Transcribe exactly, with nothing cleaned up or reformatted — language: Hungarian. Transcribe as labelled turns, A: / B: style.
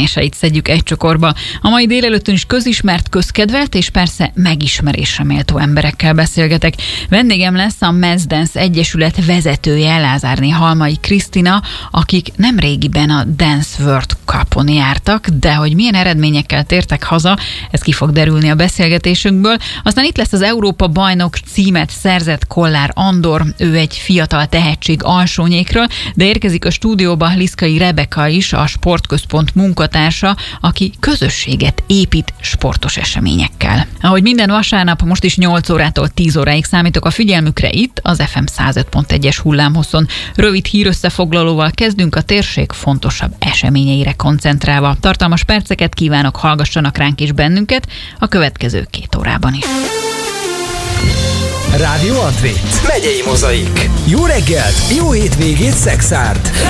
A: eseményeseit szedjük egy csokorba. A mai délelőttön is közismert, közkedvelt és persze megismerésre méltó emberekkel beszélgetek. Vendégem lesz a Mass Dance Egyesület vezetője, Lázárné Halmai Krisztina, akik nem régiben a Dance World Cupon jártak, de hogy milyen eredményekkel tértek haza, ez ki fog derülni a beszélgetésünkből. Aztán itt lesz az Európa bajnok címet szerzett Kollár Andor, ő egy fiatal tehetség Alsónyékről, de érkezik a stúdióba Liszkai Rebeka is, a Sportközpont munkatársa, aki közösséget épít sportos eseményekkel. Ahogy minden vasárnap, most is nyolc órától tíz óráig számítok a figyelmükre itt, az ef em száz öt pont egyes hullámhosszon. Rövid hírösszefoglalóval kezdünk, a térség fontosabb eseményeire koncentrálva. Tartalmas perceket kívánok, hallgassanak ránk és bennünket a következő két órában is.
B: Rádió Advent. Megyei Mozaik. Jó reggelt, jó hétvégét, Szexárd.